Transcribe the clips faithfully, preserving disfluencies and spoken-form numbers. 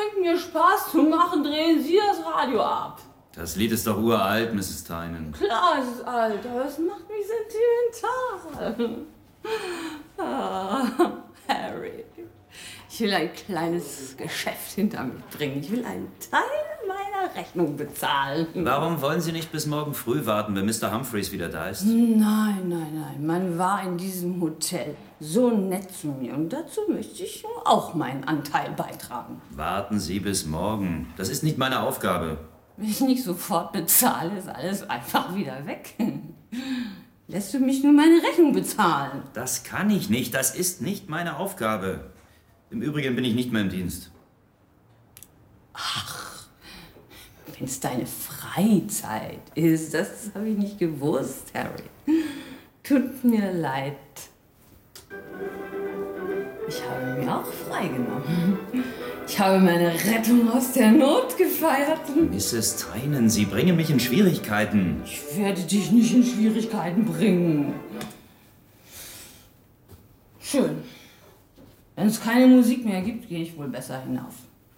unbedingt mir Spaß zu machen, drehen Sie das Radio ab. Das Lied ist doch uralt, Misses Tynan. Klar, es ist alt, aber es macht mich sentimental. Ah, Harry, ich will ein kleines Geschäft hinter mich bringen. Ich will einen Teil meiner Rechnung bezahlen. Warum wollen Sie nicht bis morgen früh warten, wenn Mister Humphreys wieder da ist? Nein, nein, nein. Man war in diesem Hotel so nett zu mir. Und dazu möchte ich auch meinen Anteil beitragen. Warten Sie bis morgen. Das ist nicht meine Aufgabe. Wenn ich nicht sofort bezahle, ist alles einfach wieder weg. Lässt du mich nur meine Rechnung bezahlen? Das kann ich nicht. Das ist nicht meine Aufgabe. Im Übrigen bin ich nicht mehr im Dienst. Ach, wenn es deine Freizeit ist, das habe ich nicht gewusst, Harry. Tut mir leid. Ich habe mir auch freigenommen. Ich habe meine Rettung aus der Not gefeiert. Misses Tynan, Sie bringen mich in Schwierigkeiten. Ich werde dich nicht in Schwierigkeiten bringen. Schön. Wenn es keine Musik mehr gibt, gehe ich wohl besser hinauf.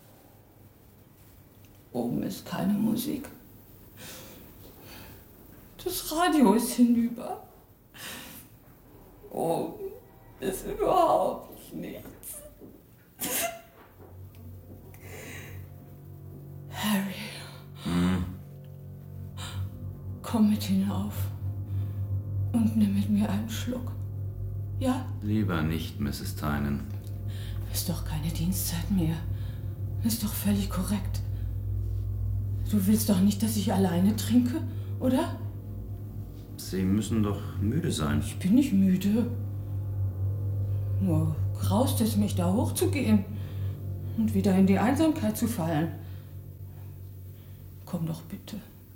Oben ist keine Musik. Das Radio ist hinüber. Oben ist überhaupt nichts. Harry. Hm. Komm mit hinauf und nimm mit mir einen Schluck. Ja? Lieber nicht, Misses Tynan. Ist doch keine Dienstzeit mehr. Ist doch völlig korrekt. Du willst doch nicht, dass ich alleine trinke, oder? Sie müssen doch müde sein. Ich bin nicht müde. Nur graust es mich, da hochzugehen und wieder in die Einsamkeit zu fallen. Komm doch bitte.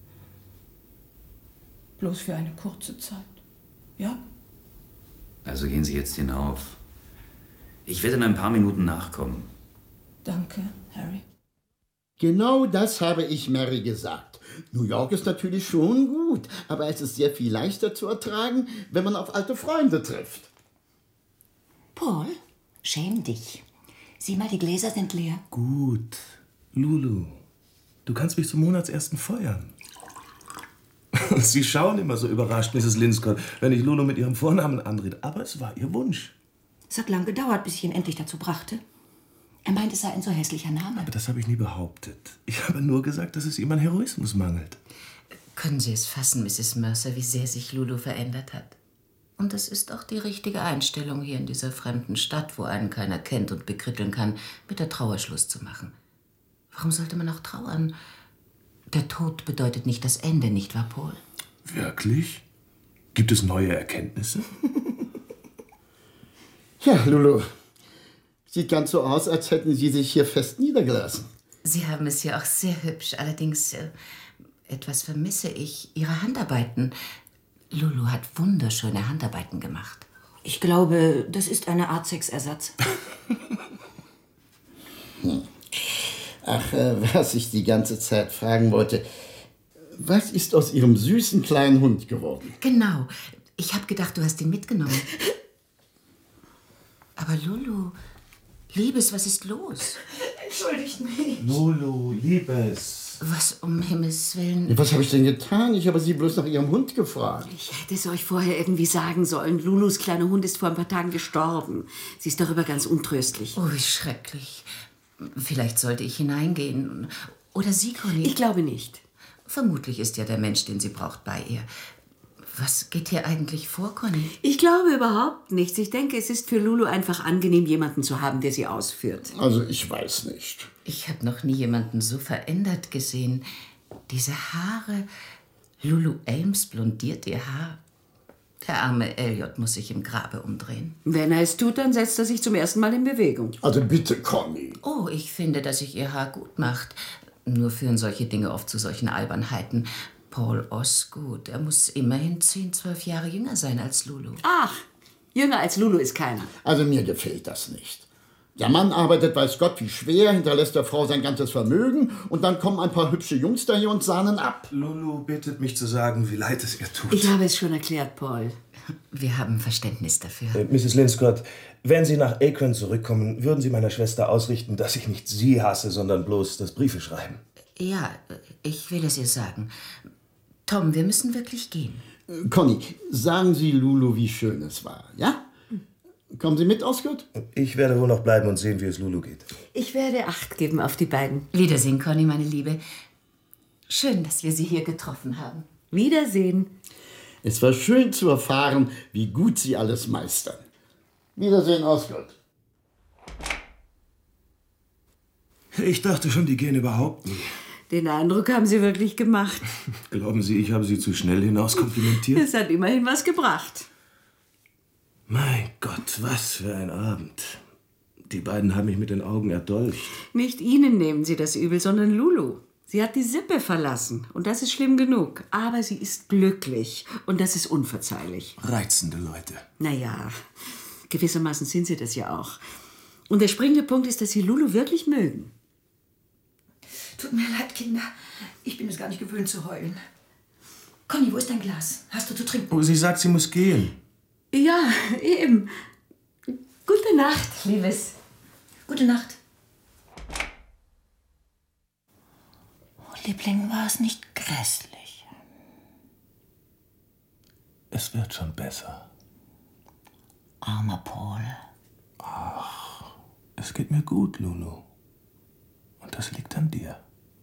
Bloß für eine kurze Zeit. Ja? Also gehen Sie jetzt hinauf. Ich werde in ein paar Minuten nachkommen. Danke, Harry. Genau das habe ich Mary gesagt. New York ist natürlich schon gut, aber es ist sehr viel leichter zu ertragen, wenn man auf alte Freunde trifft. Paul, schäm dich. Sieh mal, die Gläser sind leer. Gut. Lulu, du kannst mich zum Monatsersten feuern. Sie schauen immer so überrascht, Misses Linscott, wenn ich Lulu mit ihrem Vornamen anrede. Aber es war ihr Wunsch. Es hat lang gedauert, bis ich ihn endlich dazu brachte. Er meint, es sei ein so hässlicher Name. Aber das habe ich nie behauptet. Ich habe nur gesagt, dass es ihm an Heroismus mangelt. Können Sie es fassen, Misses Mercer, wie sehr sich Lulu verändert hat? Und es ist auch die richtige Einstellung, hier in dieser fremden Stadt, wo einen keiner kennt und bekritteln kann, mit der Trauer Schluss zu machen. Warum sollte man auch trauern? Der Tod bedeutet nicht das Ende, nicht wahr, Paul? Wirklich? Gibt es neue Erkenntnisse? Ja, Lulu. Sieht ganz so aus, als hätten Sie sich hier fest niedergelassen. Sie haben es ja auch sehr hübsch. Allerdings, äh, etwas vermisse ich. Ihre Handarbeiten. Lulu hat wunderschöne Handarbeiten gemacht. Ich glaube, das ist eine Art Sexersatz. hm. Ach, äh, was ich die ganze Zeit fragen wollte. Was ist aus Ihrem süßen kleinen Hund geworden? Genau. Ich habe gedacht, du hast ihn mitgenommen. Aber Lulu, Liebes, was ist los? Entschuldigt mich. Lulu, Liebes. Was um Himmels Willen? Was habe ich denn getan? Ich habe Sie bloß nach Ihrem Hund gefragt. Ich hätte es euch vorher irgendwie sagen sollen. Lulus kleiner Hund ist vor ein paar Tagen gestorben. Sie ist darüber ganz untröstlich. Oh, wie schrecklich. Vielleicht sollte ich hineingehen. Oder Sie, Conny? Ich glaube nicht. Vermutlich ist ja der Mensch, den sie braucht, bei ihr. Was geht hier eigentlich vor, Conny? Ich glaube überhaupt nichts. Ich denke, es ist für Lulu einfach angenehm, jemanden zu haben, der sie ausführt. Also ich weiß nicht. Ich habe noch nie jemanden so verändert gesehen. Diese Haare. Lulu Ames blondiert ihr Haar. Der arme Elliot muss sich im Grabe umdrehen. Wenn er es tut, dann setzt er sich zum ersten Mal in Bewegung. Also bitte, Conny. Oh, ich finde, dass sich ihr Haar gut macht. Nur führen solche Dinge oft zu solchen Albernheiten. Paul Osgood, er muss immerhin zehn, zwölf Jahre jünger sein als Lulu. Ach, jünger als Lulu ist keiner. Also mir gefällt das nicht. Der Mann arbeitet weiß Gott wie schwer, hinterlässt der Frau sein ganzes Vermögen und dann kommen ein paar hübsche Jungs daher und sahnen ab. Lulu bittet mich zu sagen, wie leid es ihr tut. Ich habe es schon erklärt, Paul. Wir haben Verständnis dafür. Äh, Misses Linscott, Wenn Sie nach Akron zurückkommen, würden Sie meiner Schwester ausrichten, dass ich nicht Sie hasse, sondern bloß das Briefe schreiben. Ja, ich will es ihr sagen. Tom, wir müssen wirklich gehen. Conny, sagen Sie Lulu, wie schön es war, ja? Kommen Sie mit, Osgood? Ich werde wohl noch bleiben und sehen, wie es Lulu geht. Ich werde Acht geben auf die beiden. Wiedersehen, Conny, meine Liebe. Schön, dass wir Sie hier getroffen haben. Wiedersehen. Es war schön zu erfahren, wie gut Sie alles meistern. Wiedersehen, Osgood. Ich dachte schon, die gehen überhaupt nie. Den Eindruck haben Sie wirklich gemacht. Glauben Sie, ich habe Sie zu schnell hinaus komplimentiert? Es hat immerhin was gebracht. Mein Gott, was für ein Abend. Die beiden haben mich mit den Augen erdolcht. Nicht Ihnen nehmen Sie das übel, sondern Lulu. Sie hat die Sippe verlassen und das ist schlimm genug. Aber sie ist glücklich und das ist unverzeihlich. Reizende Leute. Naja, gewissermaßen sind sie das ja auch. Und der springende Punkt ist, dass Sie Lulu wirklich mögen. Tut mir leid, Kinder. Ich bin es gar nicht gewöhnt zu heulen. Conny, wo ist dein Glas? Hast du zu trinken? Oh, sie sagt, sie muss gehen. Ja, eben. Gute Nacht, Liebes. Gute Nacht. Oh, Liebling, war es nicht grässlich? Es wird schon besser. Armer Paul. Ach, es geht mir gut, Lulu. Und das liegt an dir.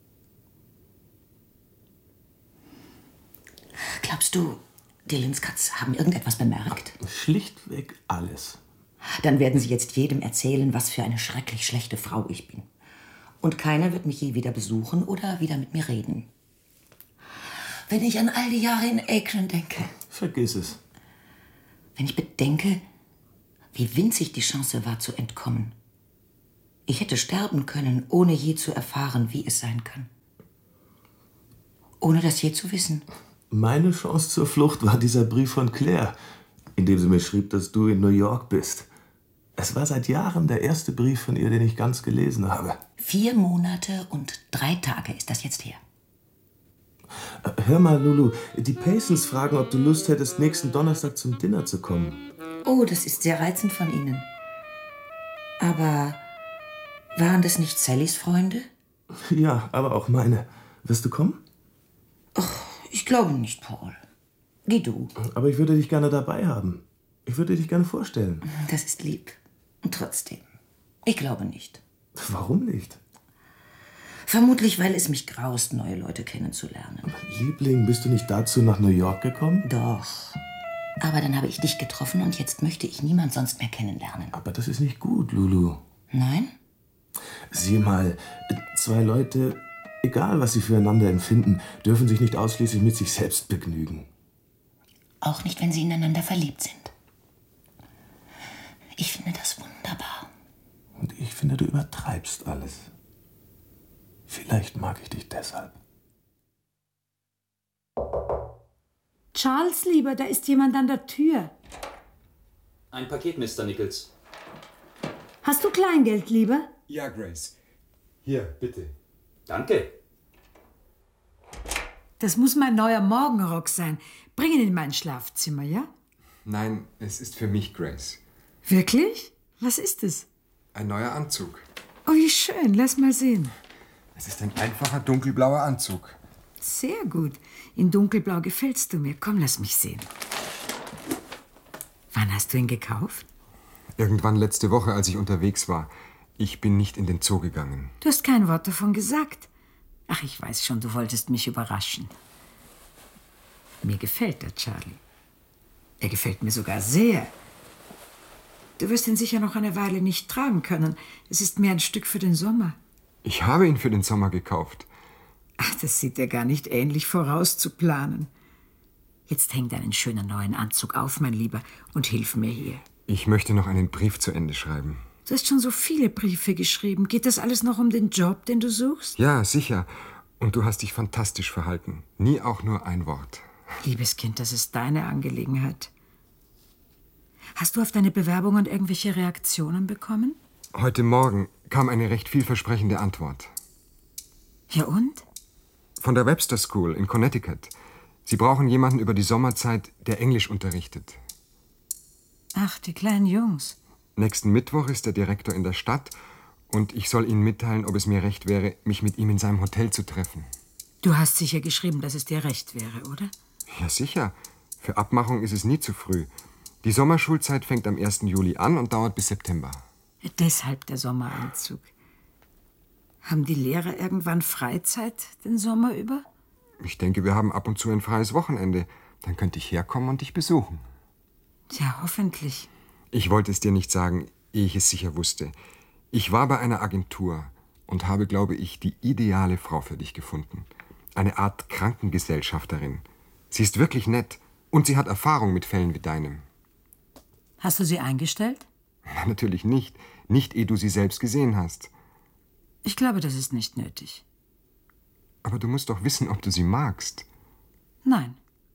Glaubst du, die Linscatts haben irgendetwas bemerkt? Schlichtweg alles. Dann werden sie jetzt jedem erzählen, was für eine schrecklich schlechte Frau ich bin. Und keiner wird mich je wieder besuchen oder wieder mit mir reden. Wenn ich an all die Jahre in Akron denke. Vergiss es. Wenn ich bedenke, wie winzig die Chance war, zu entkommen. Ich hätte sterben können, ohne je zu erfahren, wie es sein kann. Ohne das je zu wissen. Meine Chance zur Flucht war dieser Brief von Claire, in dem sie mir schrieb, dass du in New York bist. Es war seit Jahren der erste Brief von ihr, den ich ganz gelesen habe. Vier Monate und drei Tage ist das jetzt her. Hör mal, Lulu, die Paysons fragen, ob du Lust hättest, nächsten Donnerstag zum Dinner zu kommen. Oh, das ist sehr reizend von Ihnen. Aber waren das nicht Sallys Freunde? Ja, aber auch meine. Wirst du kommen? Ach, ich glaube nicht, Paul. Geh du. Aber ich würde dich gerne dabei haben. Ich würde dich gerne vorstellen. Das ist lieb. Und trotzdem, ich glaube nicht. Warum nicht? Vermutlich, weil es mich graust, neue Leute kennenzulernen. Liebling, bist du nicht dazu nach New York gekommen? Doch. Aber dann habe ich dich getroffen und jetzt möchte ich niemand sonst mehr kennenlernen. Aber das ist nicht gut, Lulu. Nein? Sieh mal, zwei Leute, egal was sie füreinander empfinden, dürfen sich nicht ausschließlich mit sich selbst begnügen. Auch nicht, wenn sie ineinander verliebt sind. Ich finde das wunderbar. Und ich finde, du übertreibst alles. Vielleicht mag ich dich deshalb. Charles, Lieber, da ist jemand an der Tür. Ein Paket, Mister Nichols. Hast du Kleingeld, Lieber? Ja, Grace. Hier, bitte. Danke. Das muss mein neuer Morgenrock sein. Bring ihn in mein Schlafzimmer, ja? Nein, es ist für mich, Grace. Wirklich? Was ist es? Ein neuer Anzug. Oh, wie schön. Lass mal sehen. Es ist ein einfacher dunkelblauer Anzug. Sehr gut. In dunkelblau gefällst du mir. Komm, lass mich sehen. Wann hast du ihn gekauft? Irgendwann letzte Woche, als ich unterwegs war. Ich bin nicht in den Zoo gegangen. Du hast kein Wort davon gesagt. Ach, ich weiß schon, du wolltest mich überraschen. Mir gefällt der Charlie. Er gefällt mir sogar sehr. Du wirst ihn sicher noch eine Weile nicht tragen können. Es ist mehr ein Stück für den Sommer. Ich habe ihn für den Sommer gekauft. Ach, das sieht dir gar nicht ähnlich, vorauszuplanen. Jetzt häng deinen schönen neuen Anzug auf, mein Lieber, und hilf mir hier. Ich möchte noch einen Brief zu Ende schreiben. Du hast schon so viele Briefe geschrieben. Geht das alles noch um den Job, den du suchst? Ja, sicher. Und du hast dich fantastisch verhalten. Nie auch nur ein Wort. Liebes Kind, das ist deine Angelegenheit. Hast du auf deine Bewerbungen irgendwelche Reaktionen bekommen? Heute Morgen kam eine recht vielversprechende Antwort. Ja und? Von der Webster School in Connecticut. Sie brauchen jemanden über die Sommerzeit, der Englisch unterrichtet. Ach, die kleinen Jungs. Nächsten Mittwoch ist der Direktor in der Stadt und ich soll Ihnen mitteilen, ob es mir recht wäre, mich mit ihm in seinem Hotel zu treffen. Du hast sicher geschrieben, dass es dir recht wäre, oder? Ja, sicher. Für Abmachung ist es nie zu früh. Die Sommerschulzeit fängt am ersten Juli an und dauert bis September. Deshalb der Sommeranzug. Haben die Lehrer irgendwann Freizeit den Sommer über? Ich denke, wir haben ab und zu ein freies Wochenende. Dann könnte ich herkommen und dich besuchen. Ja, hoffentlich. Ich wollte es dir nicht sagen, ehe ich es sicher wusste. Ich war bei einer Agentur und habe, glaube ich, die ideale Frau für dich gefunden. Eine Art Krankengesellschafterin. Sie ist wirklich nett und sie hat Erfahrung mit Fällen wie deinem. Hast du sie eingestellt? Natürlich nicht. Nicht, ehe du sie selbst gesehen hast. Ich glaube, das ist nicht nötig. Aber du musst doch wissen, ob du sie magst. Nein.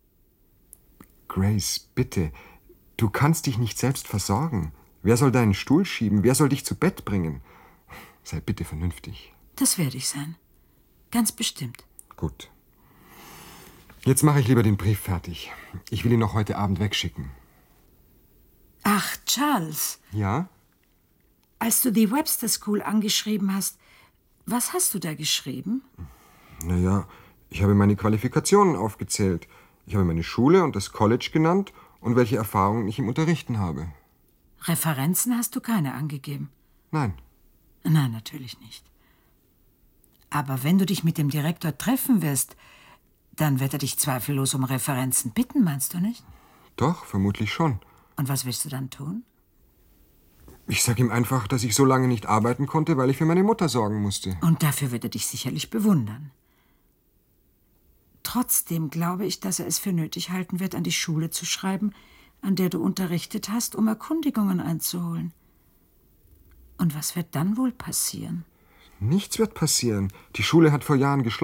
Grace, bitte. Du kannst dich nicht selbst versorgen. Wer soll deinen Stuhl schieben? Wer soll dich zu Bett bringen? Sei bitte vernünftig. Das werde ich sein. Ganz bestimmt. Gut. Jetzt mache ich lieber den Brief fertig. Ich will ihn noch heute Abend wegschicken. Ach, Charles. Ja? Als du die Webster School angeschrieben hast, was hast du da geschrieben? Naja, ich habe meine Qualifikationen aufgezählt. Ich habe meine Schule und das College genannt und welche Erfahrungen ich im Unterrichten habe. Referenzen hast du keine angegeben? Nein. Nein, natürlich nicht. Aber wenn du dich mit dem Direktor treffen wirst, dann wird er dich zweifellos um Referenzen bitten, meinst du nicht? Doch, vermutlich schon. Und was willst du dann tun? Ich sage ihm einfach, dass ich so lange nicht arbeiten konnte, weil ich für meine Mutter sorgen musste. Und dafür wird er dich sicherlich bewundern. Trotzdem glaube ich, dass er es für nötig halten wird, an die Schule zu schreiben, an der du unterrichtet hast, um Erkundigungen einzuholen. Und was wird dann wohl passieren? Nichts wird passieren. Die Schule hat vor Jahren geschlossen.